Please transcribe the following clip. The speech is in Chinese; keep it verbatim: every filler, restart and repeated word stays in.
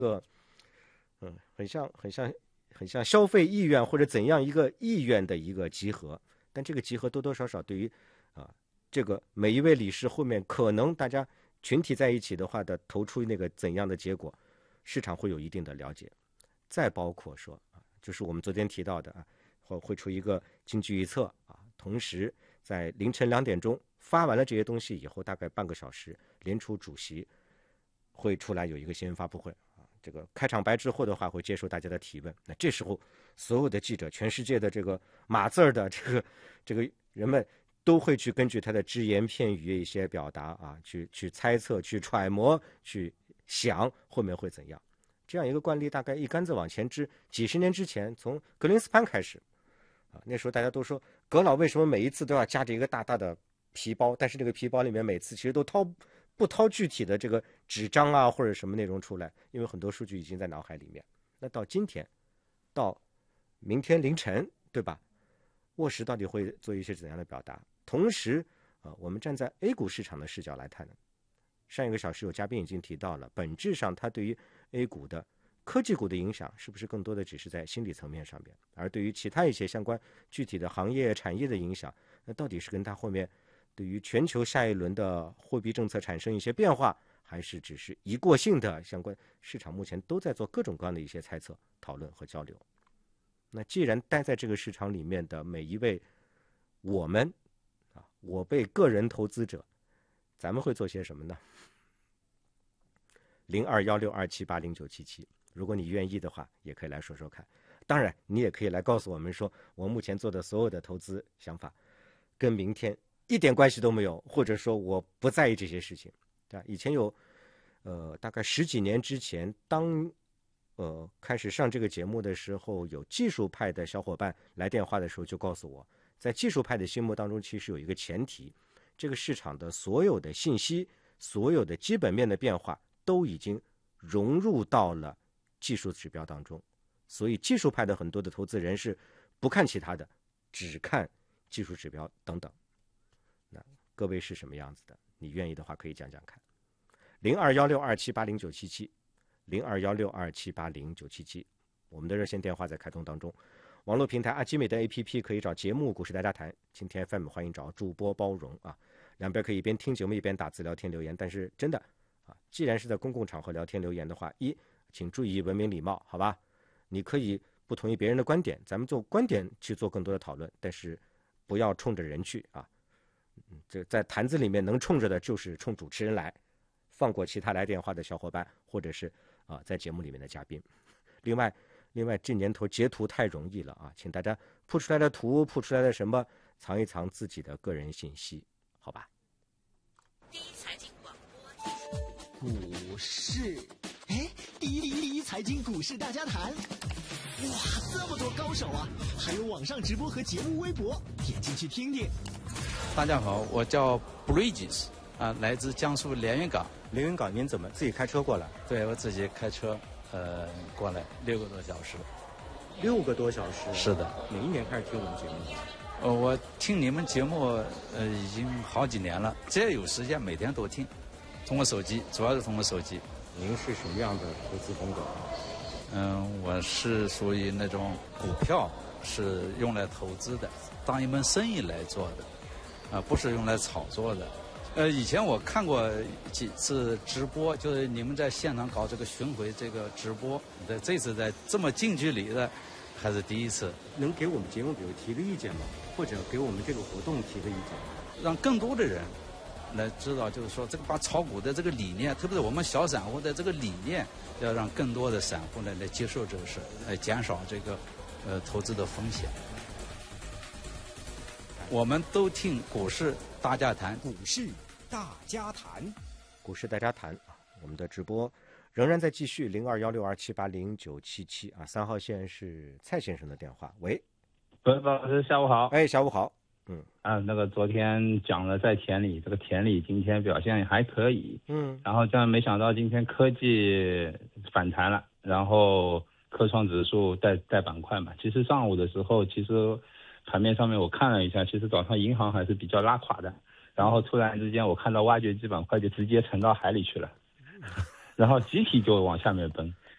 个嗯，很像很像很像消费意愿或者怎样一个意愿的一个集合，但这个集合多多少少对于啊这个每一位理事后面可能大家群体在一起的话的投出那个怎样的结果，市场会有一定的了解。再包括说啊，就是我们昨天提到的啊，会会出一个经济预测啊，同时在凌晨两点钟发完了这些东西以后，大概半个小时，联储主席会出来有一个新闻发布会啊，这个开场白之后的话会接受大家的提问。那这时候所有的记者，全世界的这个码字的这个这个人们都会去根据他的只言片语一些表达啊，去去猜测、去揣摩、去想后面会怎样。这样一个惯例大概一竿子往前支，几十年之前从格林斯潘开始啊，那时候大家都说格老为什么每一次都要夹着一个大大的皮包，但是这个皮包里面每次其实都掏不掏具体的这个纸张啊或者什么内容出来，因为很多数据已经在脑海里面。那到今天到明天凌晨，对吧，沃什到底会做一些怎样的表达？同时啊，我们站在 A 股市场的视角来看呢，上一个小时有嘉宾已经提到了，本质上它对于 A 股的科技股的影响是不是更多的只是在心理层面上面，而对于其他一些相关具体的行业产业的影响，那到底是跟它后面对于全球下一轮的货币政策产生一些变化，还是只是一过性的相关？市场目前都在做各种各样的一些猜测、讨论和交流。那既然待在这个市场里面的每一位我们啊，我辈个人投资者，咱们会做些什么呢？零二幺六二七八零九七七，如果你愿意的话，也可以来说说看。当然，你也可以来告诉我们说，我目前做的所有的投资想法，跟明天一点关系都没有，或者说我不在意这些事情。对吧？以前有，呃，大概十几年之前，当呃开始上这个节目的时候，有技术派的小伙伴来电话的时候，就告诉我，在技术派的心目当中，其实有一个前提，这个市场的所有的信息，所有的基本面的变化，都已经融入到了技术指标当中，所以技术派的很多的投资人是不看其他的，只看技术指标等等。那各位是什么样子的？你愿意的话可以讲讲看。零二幺六二七八零九七七，零二幺六二七八零九七七，我们的热线电话在开通当中。网络平台阿基美的 A P P 可以找节目股市大家谈，今天 F M 欢迎找主播包容啊，两边可以一边听节目一边打字聊天留言。但是真的啊，既然是在公共场合聊天留言的话，一请注意文明礼貌，好吧？你可以不同意别人的观点，咱们做观点去做更多的讨论，但是不要冲着人去啊。这在坛子里面能冲着的就是冲主持人来，放过其他来电话的小伙伴，或者是啊在节目里面的嘉宾。另外。另外，这年头截图太容易了啊，请大家铺出来的图、铺出来的什么，藏一藏自己的个人信息，好吧？ 第一财经广播， 股市，哎，第一第一第一财经股市大家谈，哇，这么多高手啊！还有网上直播和节目微博，点进去听听。 大家好，我叫 Bridges 啊，来自江苏连云港。 连云港，您怎么自己开车过来？ 对，我自己开车。呃，过来六个多小时， 六个多小时。 是的。 哪一年开始听我们节目？ 呃，我听你们节目呃已经好几年了，只要有时间每天都听，通过手机，主要是通过手机。 您是什么样的投资风格？ 嗯，我是属于那种股票是用来投资的，当一门生意来做的，啊、呃，不是用来炒作的。呃，以前我看过几次直播，就是你们在现场搞这个巡回这个直播，对，这次在这么近距离的，还是第一次。 能给我们节目比如提个意见吗？或者给我们这个活动提个意见， 让更多的人来知道，就是说这个把炒股的这个理念，特别是我们小散户的这个理念，要让更多的散户来来接受这个事，来减少这个呃投资的风险。我们都听股市大家谈， 股市大家谈， 股市大家谈啊！我们的直播仍然在继续，零二幺六二七八零九七七啊，三号线是蔡先生的电话。喂， 喂，老师，下午好。 哎，下午好。嗯啊，那个昨天讲了在田里，这个田里今天表现还可以。 嗯， 然后这样没想到今天科技反弹了，然后科创指数带带板块嘛。其实上午的时候，其实盘面上面我看了一下，其实早上银行还是比较拉垮的，然后突然之间我看到挖掘机板块就直接沉到海里去了，然后集体就往下面奔，